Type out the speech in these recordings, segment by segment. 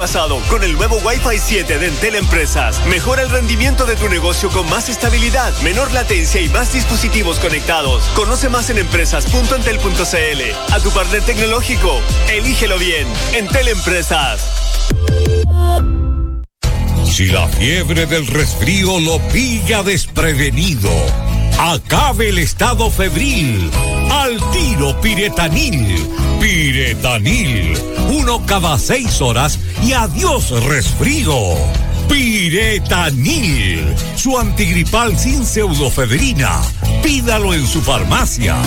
pasado con el nuevo Wi-Fi 7 de Entel Empresas. Mejora el rendimiento de tu negocio con más estabilidad, menor latencia y más dispositivos conectados. Conoce más en empresas.entel.cl. A tu partner tecnológico, elígelo bien. Entel Empresas. Si la fiebre del resfrío lo pilla desprevenido, acabe el estado febril. Al tiro Piretanil. Piretanil. 1 cada 6 horas y adiós resfrío. Piretanil. Su antigripal sin pseudofebrina. Pídalo en su farmacia.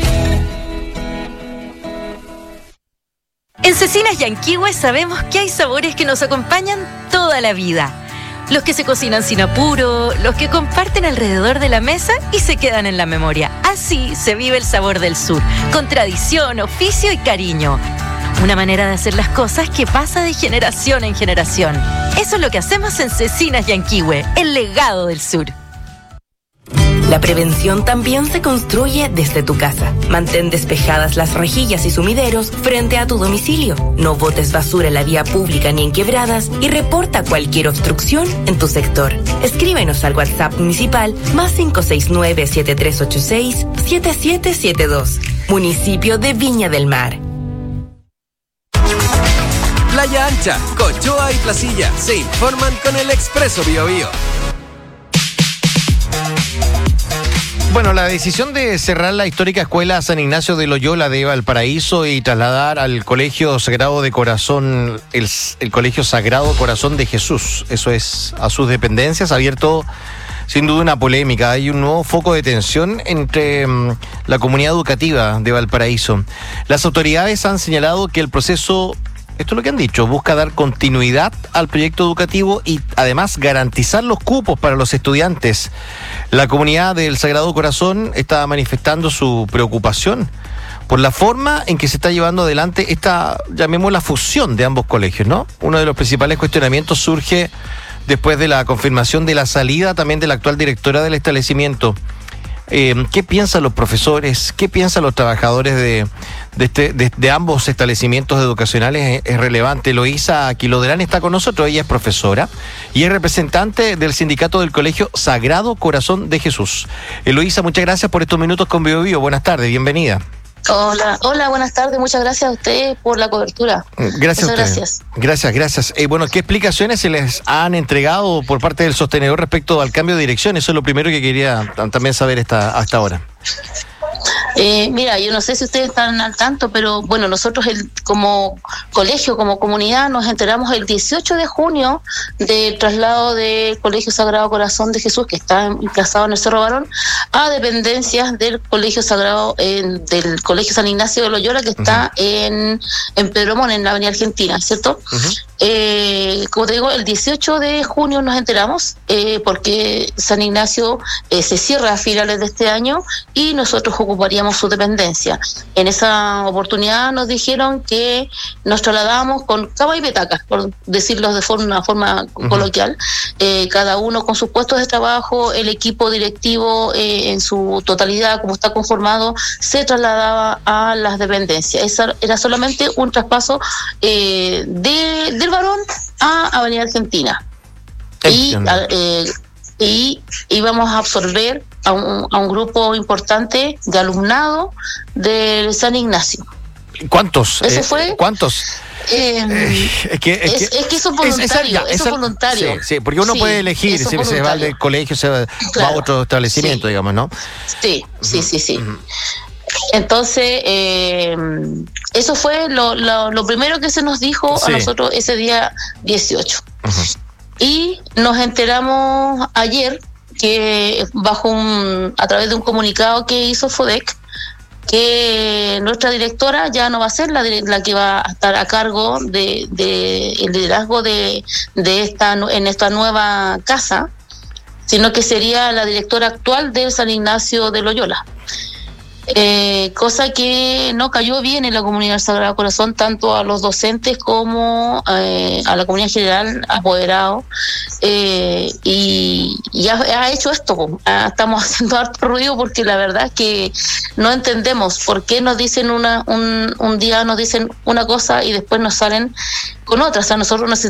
En Cecinas Yanquihue sabemos que hay sabores que nos acompañan toda la vida. Los que se cocinan sin apuro, los que comparten alrededor de la mesa y se quedan en la memoria. Así se vive el sabor del sur, con tradición, oficio y cariño. Una manera de hacer las cosas que pasa de generación en generación. Eso es lo que hacemos en Cecinas Yanquihue, el legado del sur. La prevención también se construye desde tu casa. Mantén despejadas las rejillas y sumideros frente a tu domicilio. No botes basura en la vía pública ni en quebradas y reporta cualquier obstrucción en tu sector. Escríbenos al WhatsApp municipal +569 7386 7772. Municipio de Viña del Mar. Playa Ancha, Cochoa y Placilla se informan con el Expreso Biobío. Bueno, la decisión de cerrar la histórica escuela San Ignacio de Loyola de Valparaíso y trasladar al Colegio Sagrado de Corazón, el Colegio Sagrado Corazón de Jesús, eso es, a sus dependencias, ha abierto sin duda una polémica. Hay un nuevo foco de tensión entre la comunidad educativa de Valparaíso. Las autoridades han señalado que el proceso, esto es lo que han dicho, busca dar continuidad al proyecto educativo y además garantizar los cupos para los estudiantes. La comunidad del Sagrado Corazón está manifestando su preocupación por la forma en que se está llevando adelante esta, llamémosla, fusión de ambos colegios, ¿no? Uno de los principales cuestionamientos surge después de la confirmación de la salida también de la actual directora del establecimiento. ¿Qué piensan los profesores? ¿Qué piensan los trabajadores de ambos establecimientos educacionales? Es relevante. Eloísa Quiloderán está con nosotros, ella es profesora y es representante del sindicato del Colegio Sagrado Corazón de Jesús. Eloísa, muchas gracias por estos minutos con Bio Bio. Buenas tardes, bienvenida. Hola, buenas tardes, muchas gracias a ustedes por la cobertura. Gracias a ustedes. Gracias. Bueno, ¿qué explicaciones se les han entregado por parte del sostenedor respecto al cambio de dirección? Eso es lo primero que quería también saber hasta ahora. Mira, yo no sé si ustedes están al tanto, pero bueno, nosotros como colegio, como comunidad, nos enteramos el 18 de junio del traslado del Colegio Sagrado Corazón de Jesús, que está emplazado en el Cerro Barón, a dependencias del Colegio Sagrado, del Colegio San Ignacio de Loyola, que está en Pedro Montt, en la Avenida Argentina, ¿cierto? Como te digo, el 18 de junio nos enteramos, porque San Ignacio se cierra a finales de este año y nosotros ocuparíamos su dependencia. En esa oportunidad nos dijeron que nos trasladábamos con cama y petacas, por decirlo de una forma coloquial, cada uno con sus puestos de trabajo, el equipo directivo en su totalidad, como está conformado, se trasladaba a las dependencias. Esa era solamente un traspaso del Barón a Avenida Argentina. Y íbamos a absorber a un grupo importante de alumnado del San Ignacio. ¿Cuántos? ¿Eso fue? ¿Cuántos? Es que eso es voluntario. Eso es voluntario. Sí, porque uno puede elegir si se va del colegio, se va a otro establecimiento, digamos, ¿no? Sí. Entonces, eso fue lo primero que se nos dijo a nosotros ese día 18. Y nos enteramos ayer que a través de un comunicado que hizo FODEC, que nuestra directora ya no va a ser la que va a estar a cargo de el liderazgo en esta nueva casa, sino que sería la directora actual del San Ignacio de Loyola. Cosa que no cayó bien en la comunidad del Sagrado Corazón, tanto a los docentes como a la comunidad general, apoderados, y ha hecho esto. Estamos haciendo harto ruido porque la verdad es que no entendemos por qué nos dicen un día nos dicen una cosa y después nos salen con otra. O sea, nosotros